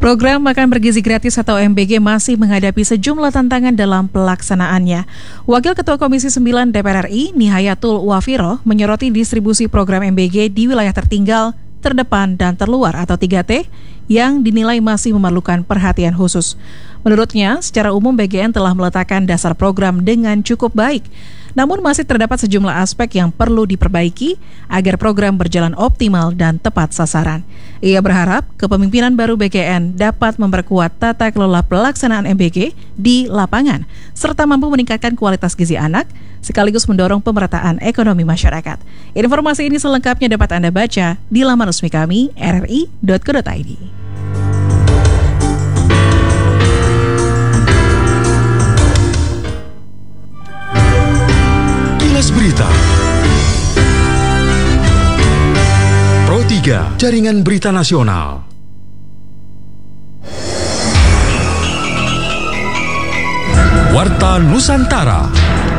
Program Makan Bergizi Gratis atau MBG masih menghadapi sejumlah tantangan dalam pelaksanaannya. Wakil Ketua Komisi 9 DPR RI, Nihayatul Wafiro, menyoroti distribusi program MBG di wilayah tertinggal, terdepan, dan terluar atau 3T yang dinilai masih memerlukan perhatian khusus. Menurutnya, secara umum BGN telah meletakkan dasar program dengan cukup baik. Namun masih terdapat sejumlah aspek yang perlu diperbaiki agar program berjalan optimal dan tepat sasaran. Ia berharap kepemimpinan baru BGN dapat memperkuat tata kelola pelaksanaan MBG di lapangan, serta mampu meningkatkan kualitas gizi anak, sekaligus mendorong pemerataan ekonomi masyarakat. Informasi ini selengkapnya dapat Anda baca di laman resmi kami, rri.co.id. Berita Pro 3 Jaringan Berita Nasional. Warta Nusantara.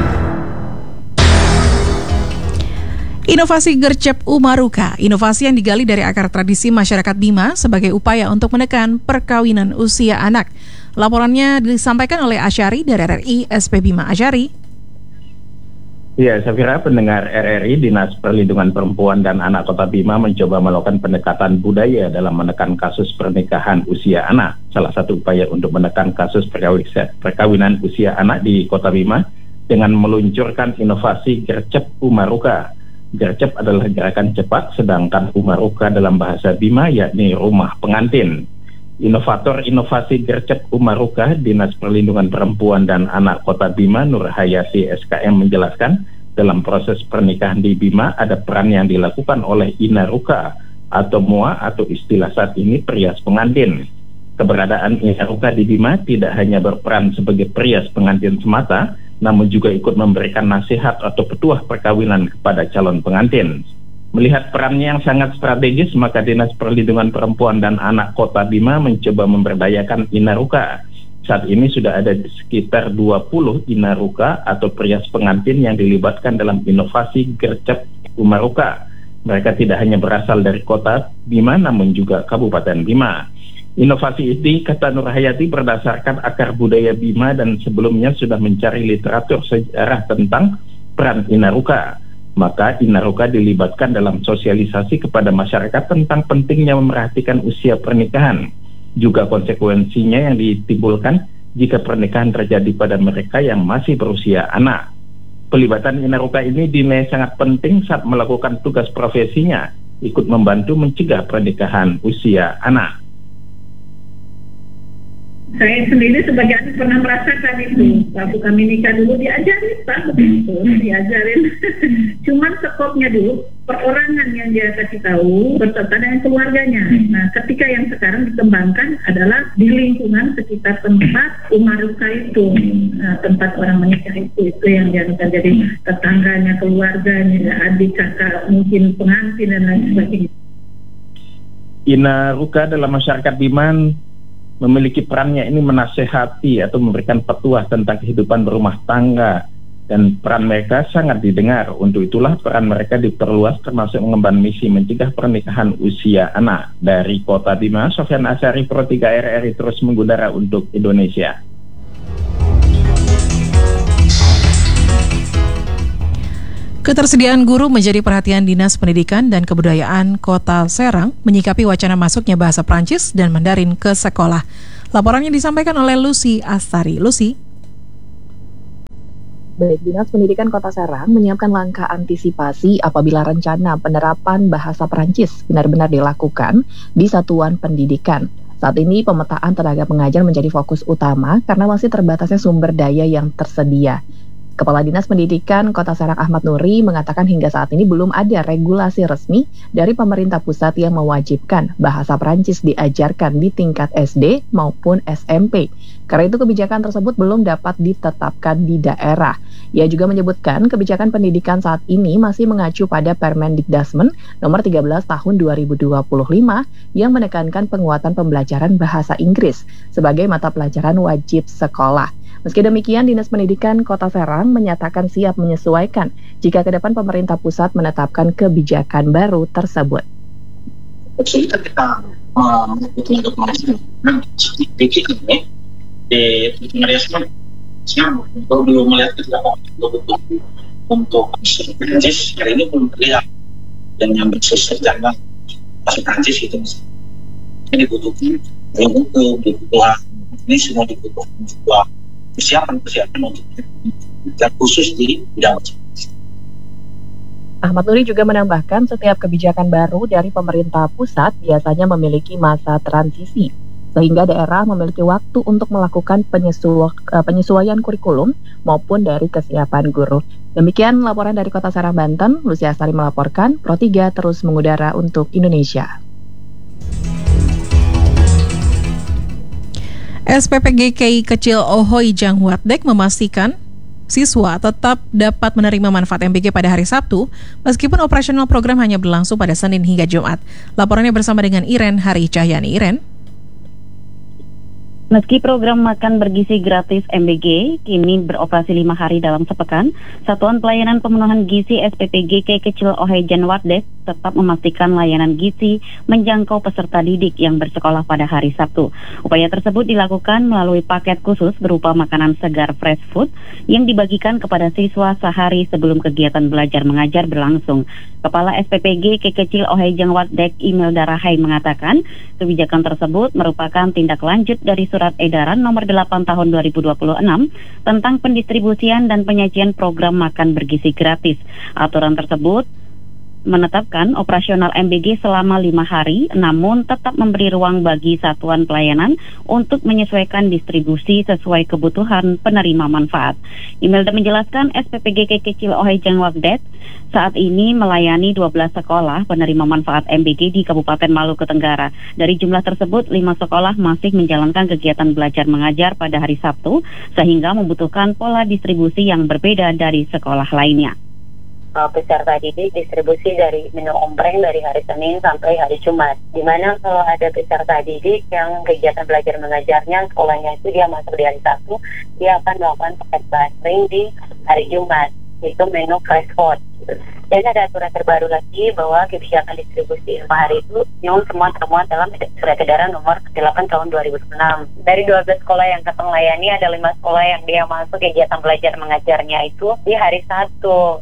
Inovasi gercep Umaruka, inovasi yang digali dari akar tradisi masyarakat Bima sebagai upaya untuk menekan perkawinan usia anak. Laporannya disampaikan oleh Asyari dari RRI SP Bima. Asyari. Ya, Safira, pendengar RRI, Dinas Perlindungan Perempuan dan Anak Kota Bima mencoba melakukan pendekatan budaya dalam menekan kasus pernikahan usia anak. Salah satu upaya untuk menekan kasus perkawinan usia anak di Kota Bima dengan meluncurkan inovasi gercep Umaruka. Gercep adalah gerakan cepat, sedangkan Umaruka dalam bahasa Bima yakni rumah pengantin. Inovator inovasi gercep Umaruka, Dinas Perlindungan Perempuan dan Anak Kota Bima, Nur Hayati SKM menjelaskan, dalam proses pernikahan di Bima ada peran yang dilakukan oleh Inaruka atau Moa atau istilah saat ini perias pengantin. Keberadaan Inaruka di Bima tidak hanya berperan sebagai perias pengantin semata, namun juga ikut memberikan nasihat atau petuah perkawinan kepada calon pengantin. Melihat perannya yang sangat strategis, maka Dinas Perlindungan Perempuan dan Anak Kota Bima mencoba memberdayakan Inaruka. Saat ini sudah ada sekitar 20 Inaruka atau perias pengantin yang dilibatkan dalam inovasi gercep Umaruka. Mereka tidak hanya berasal dari Kota Bima, namun juga Kabupaten Bima. Inovasi ini, kata Nur Hayati, berdasarkan akar budaya Bima dan sebelumnya sudah mencari literatur sejarah tentang peran Inaruka. Maka Inaruka dilibatkan dalam sosialisasi kepada masyarakat tentang pentingnya memerhatikan usia pernikahan, juga konsekuensinya yang ditimbulkan jika pernikahan terjadi pada mereka yang masih berusia anak. Pelibatan Inaruka ini dinilai sangat penting saat melakukan tugas profesinya, ikut membantu mencegah pernikahan usia anak. Saya sendiri sebagai anak pernah merasakan itu. Waktu kami nikah dulu diajarin, Pak, begitu, diajarin. Cuman skopnya dulu, perorangan yang dia kasih tahu berserta dengan keluarganya. Nah, ketika yang sekarang dikembangkan adalah di lingkungan sekitar tempat Umaruka itu, tempat orang menikah itu yang dia jadi tetangganya, keluarganya, adik, kakak, mungkin pengantin dan lain sebagainya. Inaruka dalam masyarakat Bima memiliki perannya ini menasehati atau memberikan petuah tentang kehidupan berumah tangga, dan peran mereka sangat didengar. Untuk itulah peran mereka diperluas termasuk mengemban misi mencegah pernikahan usia anak. Dari Kota Bima, Sofyan Asyari, Pro 3 RRI terus mengudara untuk Indonesia. Ketersediaan guru menjadi perhatian Dinas Pendidikan dan Kebudayaan Kota Serang menyikapi wacana masuknya bahasa Prancis dan Mandarin ke sekolah. Laporannya disampaikan oleh Lucy Astari. Lucy. Baik, Dinas Pendidikan Kota Serang menyiapkan langkah antisipasi apabila rencana penerapan bahasa Prancis benar-benar dilakukan di satuan pendidikan. Saat ini pemetaan tenaga pengajar menjadi fokus utama karena masih terbatasnya sumber daya yang tersedia. Kepala Dinas Pendidikan Kota Serang Ahmad Nuri mengatakan hingga saat ini belum ada regulasi resmi dari pemerintah pusat yang mewajibkan bahasa Prancis diajarkan di tingkat SD maupun SMP. Karena itu kebijakan tersebut belum dapat ditetapkan di daerah. Ia juga menyebutkan kebijakan pendidikan saat ini masih mengacu pada Permendikdasmen nomor 13 tahun 2025 yang menekankan penguatan pembelajaran bahasa Inggris sebagai mata pelajaran wajib sekolah. Meski demikian, Dinas Pendidikan Kota Serang menyatakan siap menyesuaikan jika ke depan pemerintah pusat menetapkan kebijakan baru tersebut. Kita tenaga pengajar sedikit ini di area siang belum melihat untuk Prancis hari ini belum terlihat, dan yang bersusun jangan masuk Prancis itu ini dibutuhkan untuk dibutuhkan ini semua dibutuhkan sebuah persiapan untuk dan khusus di bidang. Ahmad Nuri juga menambahkan setiap kebijakan baru dari pemerintah pusat biasanya memiliki masa transisi, sehingga daerah memiliki waktu untuk melakukan penyesuaian kurikulum maupun dari kesiapan guru. Demikian laporan dari Kota Serang, Banten. Lucia Sari melaporkan, Pro 3 terus mengudara untuk Indonesia. SPPGKI Kecil Ohoi Jangwatdek memastikan siswa tetap dapat menerima manfaat MBG pada hari Sabtu, meskipun operasional program hanya berlangsung pada Senin hingga Jumat. Laporannya bersama dengan Iren Hari Cahyani. Iren. Meski program makan bergizi gratis MBG kini beroperasi 5 hari dalam sepekan, Satuan Pelayanan Pemenuhan Gizi SPPGK Kecil Ohoi Jangwatdek tetap memastikan layanan gizi menjangkau peserta didik yang bersekolah pada hari Sabtu. Upaya tersebut dilakukan melalui paket khusus berupa makanan segar fresh food yang dibagikan kepada siswa sehari sebelum kegiatan belajar mengajar berlangsung. Kepala SPPG Kecil Ohoi Jangwatdek Imelda Rahai mengatakan, kebijakan tersebut merupakan tindak lanjut dari Surat Edaran Nomor 8 Tahun 2026 tentang pendistribusian dan penyajian program makan bergizi gratis. Aturan tersebut menetapkan operasional MBG selama 5 hari, namun tetap memberi ruang bagi satuan pelayanan untuk menyesuaikan distribusi sesuai kebutuhan penerima manfaat. Imelda menjelaskan SPPGK Kecil Ohoi Jangwatdek saat ini melayani 12 sekolah penerima manfaat MBG di Kabupaten Maluku Tenggara. Dari jumlah tersebut, 5 sekolah masih menjalankan kegiatan belajar mengajar pada hari Sabtu, sehingga membutuhkan pola distribusi yang berbeda dari sekolah lainnya. Peserta didik distribusi dari menu ompreng dari hari Senin sampai hari Jumat. Di mana kalau ada peserta didik yang kegiatan belajar mengajarnya sekolahnya itu dia masuk di hari Sabtu, dia akan melakukan paket basring di hari Jumat, itu menu fresh food. Dan ada aturan terbaru lagi bahwa kebijakan distribusi 5 hari itu yang semua termuat dalam Surat Edaran Nomor 8 Tahun 2006. Dari 12 sekolah yang keteng layani, ada 5 sekolah yang dia masuk kegiatan belajar mengajarnya itu di hari Sabtu.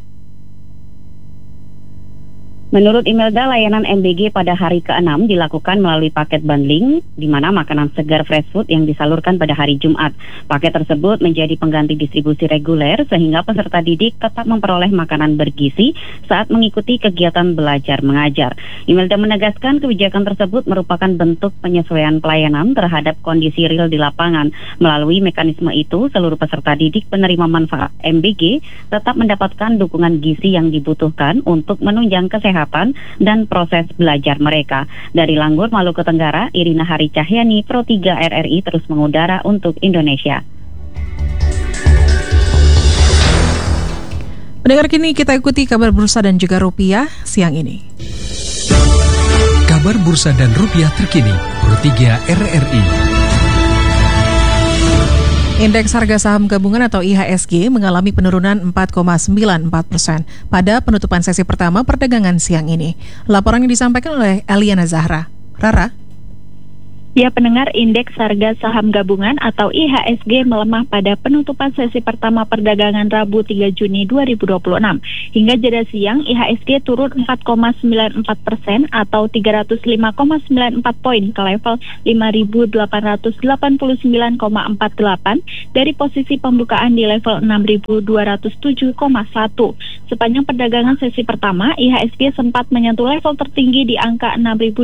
Menurut Imelda, layanan MBG pada hari ke-6 dilakukan melalui paket bundling, di mana makanan segar fresh food yang disalurkan pada hari Jumat. Paket tersebut menjadi pengganti distribusi reguler, sehingga peserta didik tetap memperoleh makanan bergizi saat mengikuti kegiatan belajar mengajar. Imelda menegaskan kebijakan tersebut merupakan bentuk penyesuaian pelayanan terhadap kondisi real di lapangan. Melalui mekanisme itu, seluruh peserta didik penerima manfaat MBG tetap mendapatkan dukungan gizi yang dibutuhkan untuk menunjang kesehatan dan proses belajar mereka. Dari Langgur, Maluku Tenggara, Irina Hari Cahyani, Pro 3 RRI terus mengudara untuk Indonesia. Pendengar, kini kita ikuti kabar bursa dan juga rupiah siang ini. Kabar bursa dan rupiah terkini, Pro 3 RRI. Indeks harga saham gabungan atau IHSG mengalami penurunan 4,94% pada penutupan sesi pertama perdagangan siang ini. Laporan yang disampaikan oleh Eliana Zahra. Rara? Ya, pendengar, indeks harga saham gabungan atau IHSG melemah pada penutupan sesi pertama perdagangan Rabu 3 Juni 2026. Hingga jeda siang, IHSG turun 4,94% atau 305,94 poin ke level 5.889,48 dari posisi pembukaan di level 6.207,1. Sepanjang perdagangan sesi pertama, IHSG sempat menyentuh level tertinggi di angka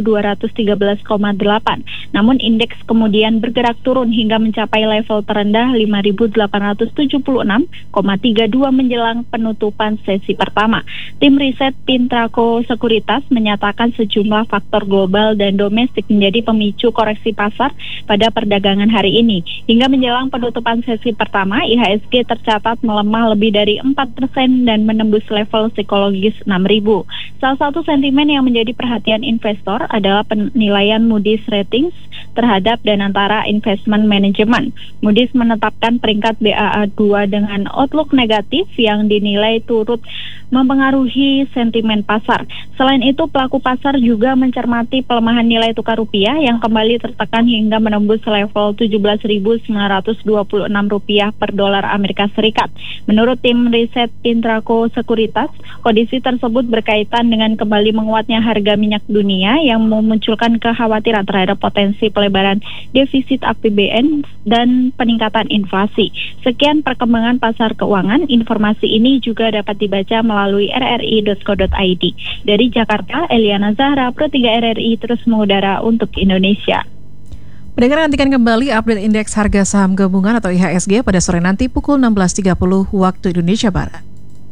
6.213,8. Namun indeks kemudian bergerak turun hingga mencapai level terendah 5.876,32 menjelang penutupan sesi pertama. Tim riset Pintraco Sekuritas menyatakan sejumlah faktor global dan domestik menjadi pemicu koreksi pasar pada perdagangan hari ini. Hingga menjelang penutupan sesi pertama, IHSG tercatat melemah lebih dari 4% dan menembus level psikologis 6.000. Salah satu sentimen yang menjadi perhatian investor adalah penilaian Moody's Ratings terhadap Danantara Investment Management. Moody's menetapkan peringkat Baa2 dengan outlook negatif yang dinilai turut mempengaruhi sentimen pasar. Selain itu, pelaku pasar juga mencermati pelemahan nilai tukar rupiah yang kembali tertekan hingga menembus level 17.926 rupiah per dolar Amerika Serikat. Menurut tim riset Pintraco Sekuritas, kondisi tersebut berkaitan dengan kembali menguatnya harga minyak dunia yang memunculkan kekhawatiran terhadap potensi pelebaran defisit APBN dan peningkatan inflasi. Sekian perkembangan pasar keuangan. Informasi ini juga dapat dibaca melalui rri.co.id. Dari Jakarta, Eliana Zahra, Pro 3 RRI terus mengudara untuk Indonesia. Pendengar, nantikan kembali update indeks harga saham gabungan atau IHSG pada sore nanti pukul 16.30 waktu Indonesia Barat.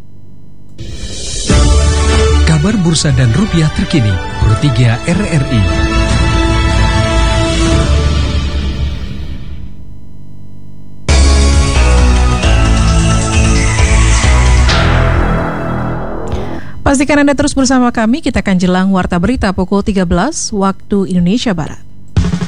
Kabar bursa dan rupiah terkini, Pro 3 RRI. Pastikan Anda terus bersama kami, kita akan jelang Warta Berita pukul 13 waktu Indonesia Barat.